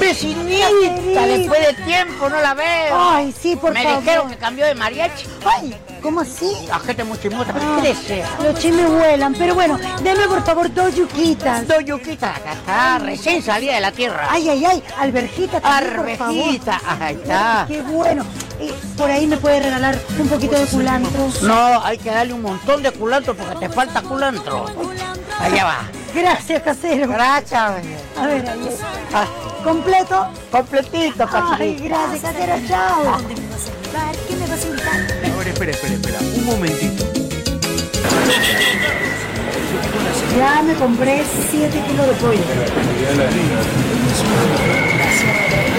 Vecinita, después de tiempo no la veo. Ay, sí, por favor. Me dijeron que cambió de mariachi. Ay, ¿cómo así? La gente muy chismosa, ¿pero qué desea? Los chismes vuelan, pero bueno, deme por favor 2 yuquitas. 2 yuquitas, acá está, recién salida de la tierra. Ay, ay, ay, alberjita también, Arvejita, ahí está. Qué bueno. Por ahí me puede regalar un poquito de culantro. No, hay que darle un montón de culantro porque te falta culantro. Allá va. Gracias, casero. Gracias. A ver, ahí. ¿Completo? Completito, Ay, cachorrito. gracias, casero, chao. ¿Qué me vas a invitar? Ahora, espera, un momentito. Ya me compré 7 kilos de pollo.